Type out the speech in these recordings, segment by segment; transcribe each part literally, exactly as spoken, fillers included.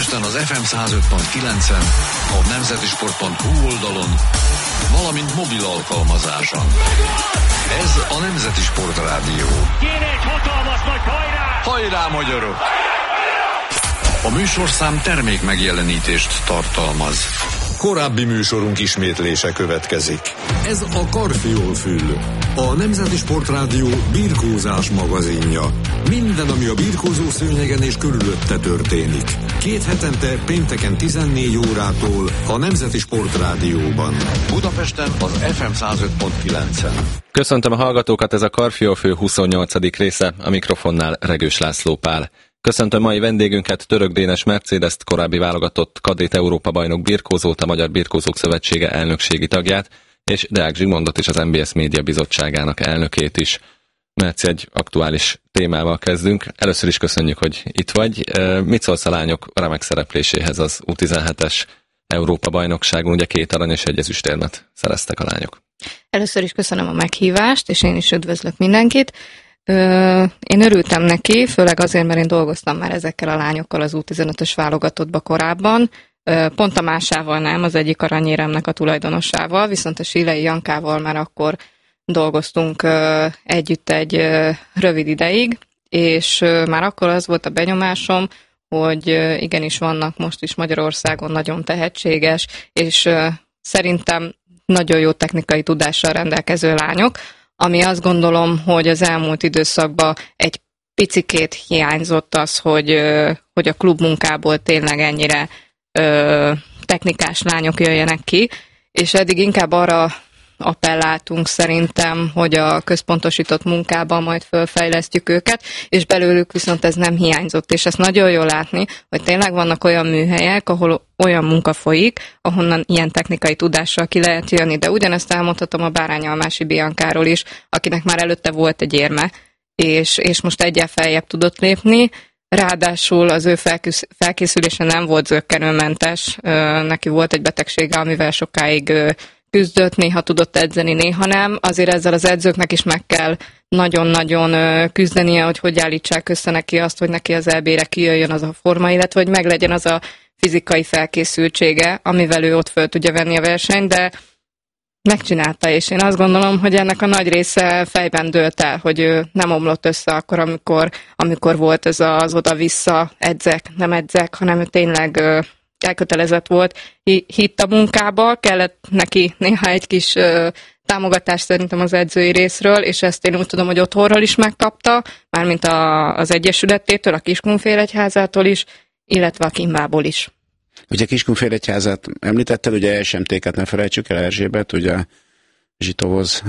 Budapesten az ef em száz öt pont kilencen, a nemzeti sport pont hu oldalon, valamint mobil alkalmazáson. Ez a Nemzeti Sport Rádió. Kéne egy hatalmas nagy hajrá! Hajrá, magyarok! A műsorszám termék megjelenítést tartalmaz. Korábbi műsorunk ismétlése következik. Ez a Karfiol-fül, a Nemzeti Sport Rádió birkózás magazinja. Minden, ami a birkózó szőnyegen és körülötte történik. Két hetente pénteken tizennégy órától a Nemzeti Sport Rádióban. Budapesten az ef em száz öt pont kilencen. Köszöntöm a hallgatókat, ez a Karfiol-fő huszonnyolcadik része, a mikrofonnál Regős László Pál. Köszöntöm mai vendégünket, Török Dénes Mercedest, korábbi válogatott kadét Európa-bajnok birkózót, a Magyar Birkózók Szövetsége elnökségi tagját, és Deák Zsigmondot is, az em bé es Média Bizottságának elnökét is. Merci, egy aktuális témával kezdünk. Először is köszönjük, hogy itt vagy. Mit szólsz a lányok remek szerepléséhez az u tizenhetes Európa-bajnokságon? Ugye két arany és egy ezüstérmet szereztek a lányok. Először is köszönöm a meghívást, és én is üdvözlök mindenkit. Én örültem neki, főleg azért, mert én dolgoztam már ezekkel a lányokkal az u tizenötös válogatottba korábban. Pont a másával nem, az egyik aranyéremnek a tulajdonosával, viszont a Sílei Jankával már akkor dolgoztunk együtt egy rövid ideig, és már akkor az volt a benyomásom, hogy igenis vannak most is Magyarországon nagyon tehetséges, és szerintem nagyon jó technikai tudással rendelkező lányok, ami azt gondolom, hogy az elmúlt időszakban egy picikét hiányzott az, hogy, hogy a klubmunkából tényleg ennyire ö, technikás lányok jöjjenek ki, és eddig inkább arra appelláltunk szerintem, hogy a központosított munkában majd fölfejlesztjük őket, és belőlük viszont ez nem hiányzott, és ezt nagyon jól látni, hogy tényleg vannak olyan műhelyek, ahol olyan munka folyik, ahonnan ilyen technikai tudással ki lehet jönni, de ugyanezt elmondhatom a Bárányalmási Biankáról is, akinek már előtte volt egy érme, és, és most egyel feljebb tudott lépni. Ráadásul az ő felkész, felkészülése nem volt zökkenőmentes, neki volt egy betegsége, amivel sokáig küzdött, néha tudott edzeni, néha nem. Azért ezzel az edzőknek is meg kell nagyon-nagyon küzdenie, hogy hogy állítsák össze neki azt, hogy neki az é bé-re kijöjjön az a forma, illetve hogy meglegyen az a fizikai felkészültsége, amivel ő ott föl tudja venni a versenyt, de megcsinálta, és én azt gondolom, hogy ennek a nagy része fejben dőlt el, hogy ő nem omlott össze akkor, amikor, amikor volt ez az oda-vissza, edzek, nem edzek, hanem ő tényleg elkötelezett volt, hitt a munkába, kellett neki néha egy kis támogatás szerintem az edzői részről, és ezt én úgy tudom, hogy otthonról is megkapta, mármint a, az Egyesületétől, a Kiskunfélegyházától is, illetve a Kimbából is. Ugye Kiskunfélegyházát említetted, ugye es em té-ket ne felejtsük el, Erzsébet, ugye Zsitovoz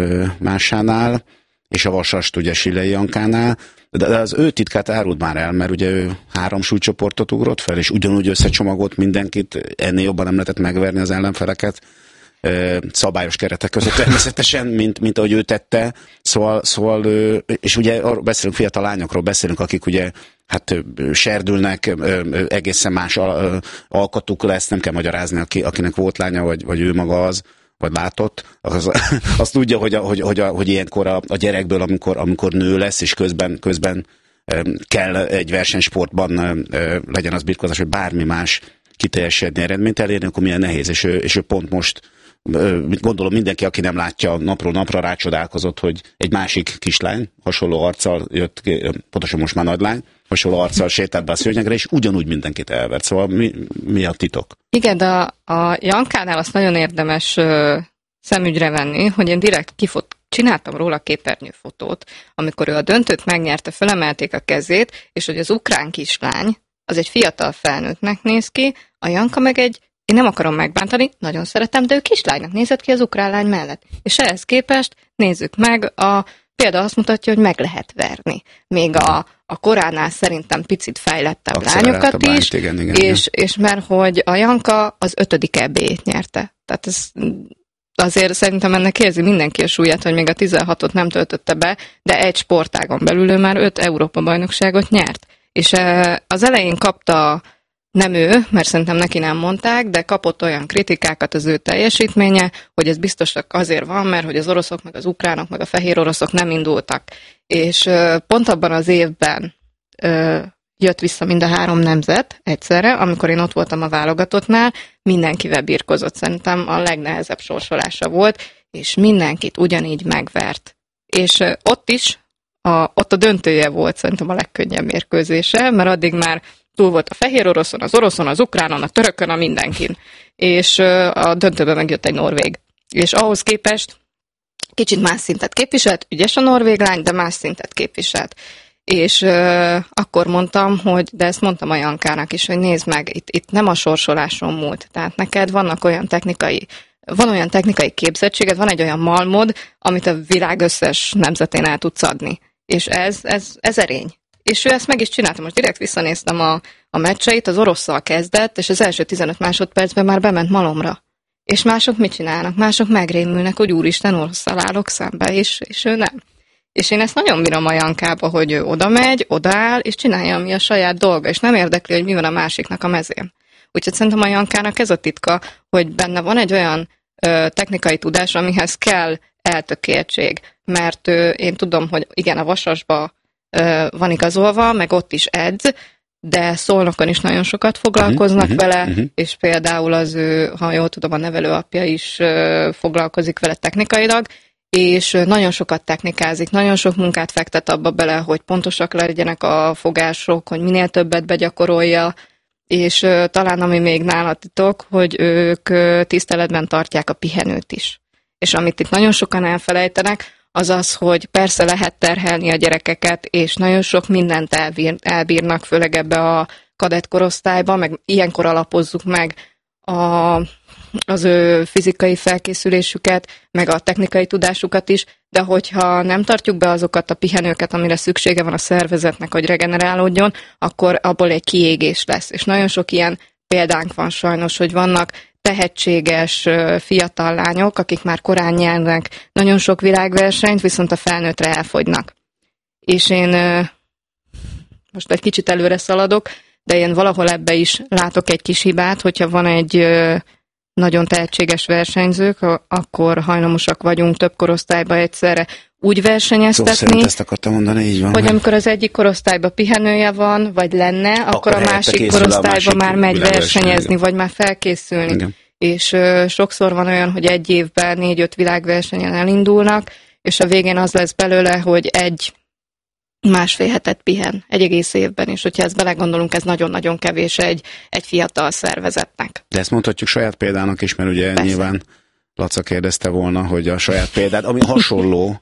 másánál, és a Vasast ugye Sílei Jankánál, de az ő titkát árult már el, mert ugye ő három súlycsoportot ugrott fel, és ugyanúgy összecsomagolt mindenkit, ennél jobban nem lehetett megverni az ellenfeleket, szabályos keretek között természetesen, mint, mint ahogy ő tette, szóval, szóval és ugye arról beszélünk, fiatal lányokról beszélünk, akik ugye hát serdülnek, egészen más alkatuk lesz, nem kell magyarázni, aki, akinek volt lánya, vagy, vagy ő maga az, vagy látott, az, az tudja, hogy, a, hogy, hogy, a, hogy ilyenkor a, a gyerekből, amikor, amikor nő lesz, és közben, közben kell egy versenysportban, legyen az birkózás, vagy bármi más kiteljesedni, eredményt elérni, akkor milyen nehéz, és ő, és ő pont most, gondolom mindenki, aki nem látja napról napra, rácsodálkozott, hogy egy másik kislány, hasonló arccal jött, pontosan most már nagylány, hasonló arccal sétált be a szőnyegre, és ugyanúgy mindenkit elvert. Szóval mi, mi a titok? Igen, de a, a Jankánál azt nagyon érdemes uh, szemügyre venni, hogy én direkt kifot, csináltam róla képernyőfotót, amikor ő a döntőt megnyerte, felemelték a kezét, és hogy az ukrán kislány, az egy fiatal felnőttnek néz ki, a Janka meg egy, én nem akarom megbántani, nagyon szeretem, de ő kislánynak nézett ki az ukrán lány mellett. És ehhez képest nézzük meg, a példa azt mutatja, hogy meg lehet verni. Még a, a koránál szerintem picit fejlettebb lányokat is, bányt, igen, igen, és, igen. és mert hogy a Janka az ötödik é bé-t nyerte. Tehát ez azért szerintem ennek érzi mindenki a súlyát, hogy még a tizenhatot nem töltötte be, de egy sportágon belül ő már öt Európa-bajnokságot nyert. És az elején kapta, nem ő, mert szerintem neki nem mondták, de kapott olyan kritikákat az ő teljesítménye, hogy ez biztosak azért van, mert hogy az oroszok, meg az ukránok, meg a fehér oroszok nem indultak. És pont abban az évben jött vissza mind a három nemzet egyszerre, amikor én ott voltam a válogatottnál, mindenkivel birkozott, szerintem a legnehezebb sorsolása volt, és mindenkit ugyanígy megvert. És ott is, a, ott a döntője volt szerintem a legkönnyebb mérkőzése, mert addig már túl volt a fehér oroszon, az oroszon, az ukránon, a törökön, a mindenkin. És a döntőben megjött egy norvég. És ahhoz képest kicsit más szintet képviselt, ügyes a norvég lány, de más szintet képviselt. És uh, akkor mondtam, hogy, de ezt mondtam a Jankának is, hogy nézd meg, itt, itt nem a sorsoláson múlt. Tehát neked vannak olyan technikai, van olyan technikai képzettséged, van egy olyan malmod, amit a világ összes nemzetén el tudsz adni. És ez, ez, ez erény. És ő ezt meg is csinálta. Most direkt visszanéztem a, a meccseit, az orosszal kezdett, és az első tizenöt másodpercben már bement malomra. És mások mit csinálnak? Mások megrémülnek, hogy úristen, orosszal állok szembe, és, és ő nem. És én ezt nagyon bírom a Jankába, hogy ő oda megy, odaáll, és csinálja, ami a saját dolga, és nem érdekli, hogy mi van a másiknak a mezén. Úgyhogy szerintem a Jankának ez a titka, hogy benne van egy olyan ö, technikai tudás, amihez kell eltökéltség. Mert ö, én tudom, hogy igen, a Vasasba ö, van igazolva, meg ott is edz, de Szolnokon is nagyon sokat foglalkoznak uh-huh, vele, uh-huh. és például az ő, ha jól tudom, a nevelőapja is ö, foglalkozik vele technikailag, és nagyon sokat technikázik, nagyon sok munkát fektet abba bele, hogy pontosak legyenek a fogások, hogy minél többet begyakorolja, és uh, talán ami még nála titok, hogy ők uh, tiszteletben tartják a pihenőt is. És amit itt nagyon sokan elfelejtenek, az az, hogy persze lehet terhelni a gyerekeket, és nagyon sok mindent elbír, elbírnak, főleg ebbe a kadett korosztályba, meg ilyenkor alapozzuk meg a, az ő fizikai felkészülésüket, meg a technikai tudásukat is, de hogyha nem tartjuk be azokat a pihenőket, amire szüksége van a szervezetnek, hogy regenerálódjon, akkor abból egy kiégés lesz. És nagyon sok ilyen példánk van sajnos, hogy vannak tehetséges fiatal lányok, akik már korán nyernek nagyon sok világversenyt, viszont a felnőttre elfogynak. És én most egy kicsit előre szaladok, de én valahol ebbe is látok egy kis hibát, hogyha van egy nagyon tehetséges versenyzők, akkor hajlamosak vagyunk több korosztályba egyszerre úgy versenyeztetni, ezt akartam mondani, így van, hogy amikor az egyik korosztályban pihenője van, vagy lenne, akkor, akkor a másik korosztályban már megy versenyezni, vagy már felkészülni. Igen. És uh, sokszor van olyan, hogy egy évben négy-öt világversenyen elindulnak, és a végén az lesz belőle, hogy egy másfél hetet pihen, egy egész évben, és hogyha ezt belegondolunk, ez nagyon-nagyon kevés egy, egy fiatal szervezetnek. De ezt mondhatjuk saját példának is, mert ugye persze. Nyilván Laca kérdezte volna, hogy a saját példát, ami hasonló,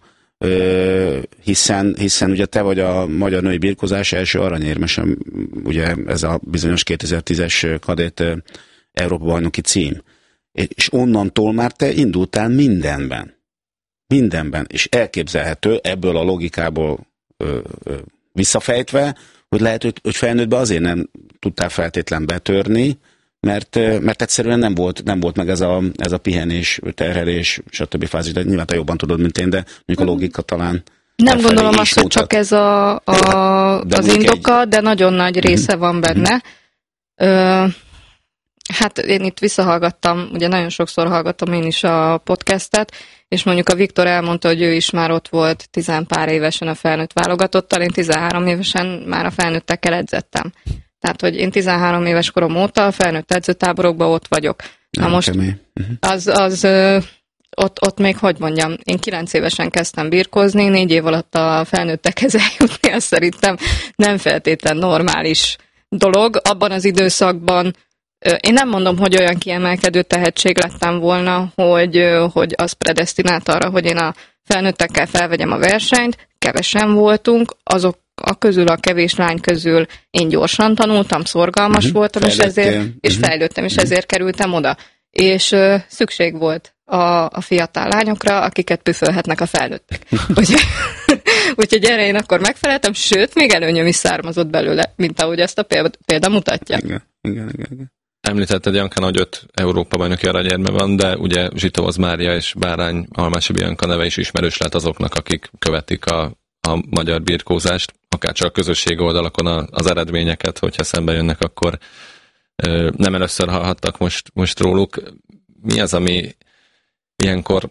hiszen, hiszen ugye te vagy a magyar női birkózás első aranyérmesem, ugye ez a bizonyos kétezer-tízes kadett Európa-bajnoki cím. És onnantól már te indultál mindenben. Mindenben. És elképzelhető ebből a logikából ö, ö, visszafejtve, hogy lehet, hogy, hogy felnőttben azért nem tudtál feltétlen betörni, mert, mert egyszerűen nem volt, nem volt meg ez a, ez a pihenés, terhelés, stb. Fázis, de nyilván te jobban tudod, mint én, de mondjuk a logika talán nem gondolom azt, hogy csak ez a, a, az indoka, egy... de nagyon nagy része van benne. Ö, hát én itt visszahallgattam, ugye nagyon sokszor hallgattam én is a podcastet, és mondjuk a Viktor elmondta, hogy ő is már ott volt tizenpár évesen a felnőtt válogatottal, én tizenhárom évesen már a felnőttekkel edzettem. Tehát, hogy én tizenhárom éves korom óta a felnőtt edzőtáborokban ott vagyok. Na nem, most az, az ott, ott még, hogy mondjam, én kilenc évesen kezdtem birkózni, négy év alatt a felnőttekhez eljutni, az szerintem nem feltétlen normális dolog. Abban az időszakban én nem mondom, hogy olyan kiemelkedő tehetség lettem volna, hogy, hogy az predesztinált arra, hogy én a felnőttekkel felvegyem a versenyt. Kevesen voltunk, azok a közül, a kevés lány közül én gyorsan tanultam, szorgalmas uh-huh. voltam, és ezért, uh-huh. és fejlődtem, és ezért kerültem oda. És uh, szükség volt a, a fiatal lányokra, akiket püfölhetnek a felnőttek. Úgyhogy, úgyhogy erre én akkor megfeleltem, sőt, még előnyöm is származott belőle, mint ahogy ezt a példa, példa mutatja. Igen, igen, igen. igen. Említetted, Janka, hogy öt Európa-bajnoki aranyérme van, de ugye Zsitovoz Mária és Bárány Almási Bianca neve is ismerős lett azoknak, akik követik a, a magyar birkózást, akárcsak a közösség oldalakon a, az eredményeket, hogyha szembe jönnek, akkor ö, nem először hallhattak most, most róluk. Mi az, ami ilyenkor,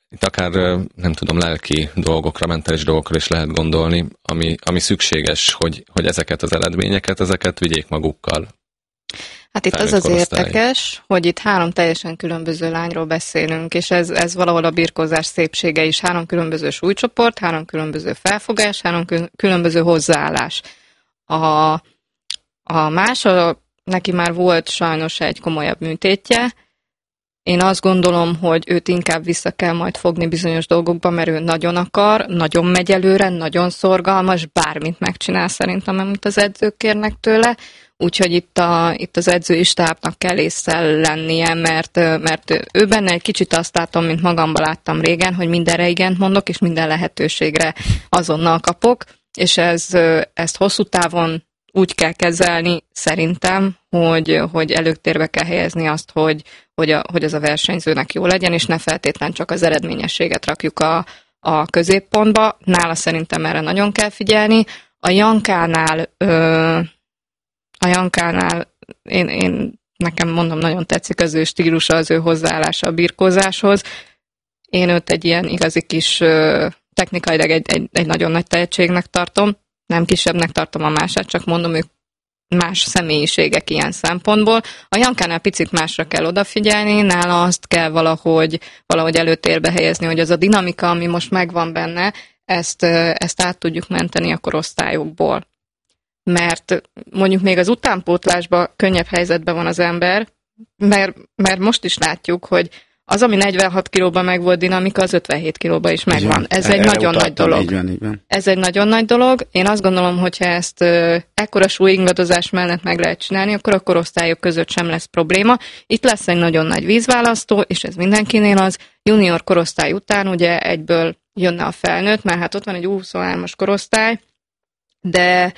Itt akár, nem tudom, lelki dolgokra, mentális dolgokra is lehet gondolni, ami, ami szükséges, hogy, hogy ezeket az eredményeket, ezeket vigyék magukkal. Hát itt az az érdekes, hogy itt három teljesen különböző lányról beszélünk, és ez, ez valahol a birkózás szépsége is. Három különböző súlycsoport, három különböző felfogás, három különböző hozzáállás. A, a más, a, neki már volt sajnos egy komolyabb műtétje. Én azt gondolom, hogy őt inkább vissza kell majd fogni bizonyos dolgokba, mert ő nagyon akar, nagyon megy előre, nagyon szorgalmas, bármit megcsinál szerintem, amit az edzők kérnek tőle. Úgyhogy itt, a, itt az edzői stábnak kell észre lennie, mert, mert ő benne egy kicsit azt látom, mint magamban láttam régen, hogy mindenre igent mondok, és minden lehetőségre azonnal kapok, és ez, ezt hosszú távon úgy kell kezelni szerintem, hogy, hogy előtérbe kell helyezni azt, hogy, hogy, a, hogy az a versenyzőnek jó legyen, és ne feltétlen csak az eredményességet rakjuk a, a középpontba. Nála szerintem erre nagyon kell figyelni. A Jankánál... Ö, A Jankánál én, én nekem mondom, nagyon tetszik az ő stílusa, az ő hozzáállása a birkózáshoz. Én őt egy ilyen igazi kis technikailag egy, egy, egy nagyon nagy tehetségnek tartom. Nem kisebbnek tartom a mását, csak mondom, ők más személyiségek ilyen szempontból. A Jankánál picit másra kell odafigyelni, nála azt kell valahogy, valahogy előtérbe helyezni, hogy az a dinamika, ami most megvan benne, ezt, ezt át tudjuk menteni a korosztályokból. Mert mondjuk még az utánpótlásban könnyebb helyzetben van az ember, mert, mert most is látjuk, hogy az, ami negyvenhat kilóban meg volt dinamika, az ötvenhét kilóban is megvan. Ez egy nagyon nagy dolog. Így van, így van. Ez egy nagyon nagy dolog. Én azt gondolom, hogyha ezt ekkora súlyingadozás mellett meg lehet csinálni, akkor a korosztályok között sem lesz probléma. Itt lesz egy nagyon nagy vízválasztó, és ez mindenkinél az. Junior korosztály után ugye egyből jönne a felnőtt, mert hát ott van egy huszonhármas korosztály, de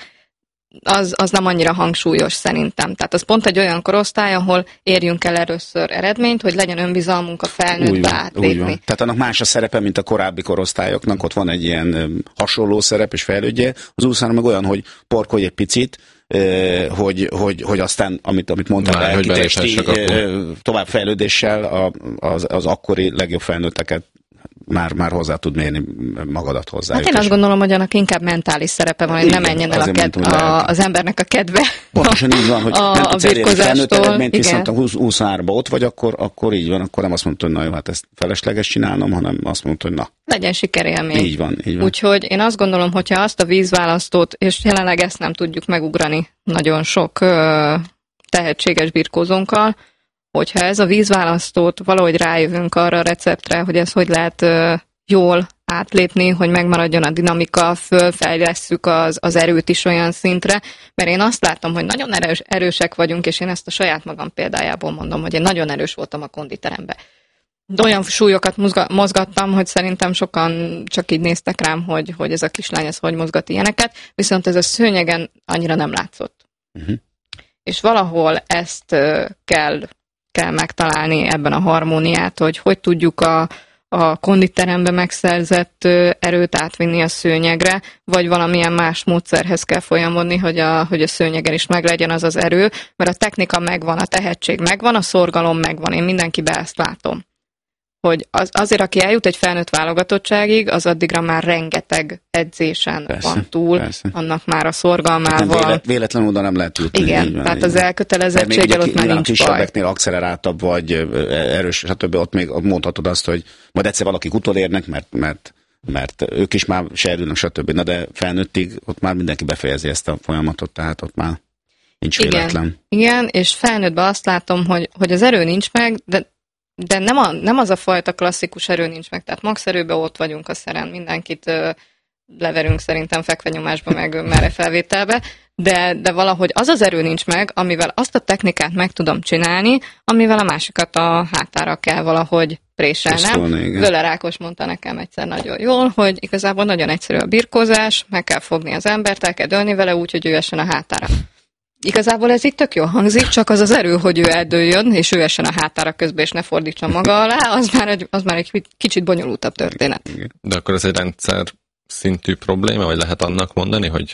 Az, az nem annyira hangsúlyos szerintem. Tehát az pont egy olyan korosztály, ahol érjünk el először eredményt, hogy legyen önbizalmunk a felnőttbe átlépni. Tehát annak más a szerepe, mint a korábbi korosztályoknak, ott van egy ilyen hasonló szerep és fejlődje. Az úszára meg olyan, hogy porkolj egy picit, hogy, hogy, hogy aztán, amit, amit mondtál, elkitesti továbbfejlődéssel az, az akkori legjobb felnőtteket Már, már hozzá tud mérni magadat hozzá. Hát én azt gondolom, hogy annak inkább mentális szerepe van, hogy nem menjen el a ked- mondtam, a, az embernek a kedve. Pontosan így van, hogy a, nem tudsz elérni felnőtt eredményt, viszont a huszonháromban ott vagy, akkor, akkor így van, akkor nem azt mondta, hogy na jó, hát ezt felesleges csinálnom, hanem azt mondta, hogy na. Legyen sikerélmény. Így van, így van. Úgyhogy én azt gondolom, hogyha azt a vízválasztót, és jelenleg ezt nem tudjuk megugrani nagyon sok ö, tehetséges birkózónkkal, hogyha ez a vízválasztót valahogy rájövünk arra a receptre, hogy ez hogy lehet ö, jól átlépni, hogy megmaradjon a dinamika, fölfejlesszük az, az erőt is olyan szintre, mert én azt látom, hogy nagyon erős, erősek vagyunk, és én ezt a saját magam példájából mondom, hogy én nagyon erős voltam a konditeremben. De olyan súlyokat mozgattam, hogy szerintem sokan csak így néztek rám, hogy, hogy ez a kislány, ez hogy mozgat ilyeneket, viszont ez a szőnyegen annyira nem látszott. Uh-huh. És valahol ezt uh, kell kell megtalálni ebben a harmóniát, hogy hogy tudjuk a, a konditerembe megszerzett erőt átvinni a szőnyegre, vagy valamilyen más módszerhez kell folyamodni, hogy a, hogy a szőnyegen is meglegyen az az erő, mert a technika megvan, a tehetség megvan, a szorgalom megvan, én mindenkiben ezt látom. Hogy az, azért, aki eljut egy felnőtt válogatottságig, az addigra már rengeteg edzésen persze, van túl, persze. Annak már a szorgalmával. Vélet, véletlenül oda nem lehet jutni. Igen, van, tehát az elkötelezettséggel ott már nincs baj. Kisebbeknél akceleráltabb vagy erős, stb. Ott még mondhatod azt, hogy majd egyszer valakik utolérnek, mert, mert, mert ők is már serdülnek, stb. Na de felnőttig ott már mindenki befejezi ezt a folyamatot, tehát ott már nincs véletlen. Igen, igen, és felnőttben azt látom, hogy, hogy az erő nincs meg, de De nem, a, nem az a fajta klasszikus erő nincs meg, tehát max erőben ott vagyunk a szeren, mindenkit ö, leverünk szerintem fekvenyomásba, meg merre felvételbe, de, de valahogy az az erő nincs meg, amivel azt a technikát meg tudom csinálni, amivel a másikat a hátára kell valahogy préselnem. Völler Ákos mondta nekem egyszer nagyon jól, hogy igazából nagyon egyszerű a birkózás, meg kell fogni az embert, el kell dőlni vele úgy, hogy ő essen a hátára. Igazából ez itt tök jól hangzik, csak az az erő, hogy ő eldőljön, és ő essen a hátára közben, és ne fordítson maga alá, az már egy, az már egy kicsit bonyolultabb történet. De akkor ez egy rendszer szintű probléma, vagy lehet annak mondani, hogy